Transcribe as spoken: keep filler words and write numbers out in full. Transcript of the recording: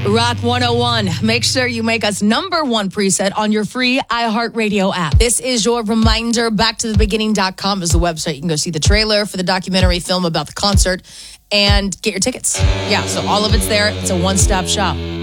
Rock one oh one. Make sure you make us number one preset on your free iHeartRadio app. This is your reminder. back to the beginning dot com is the website. You can go see the trailer for the documentary film about the concert and get your tickets. Yeah, so all of it's there. It's a one-stop shop.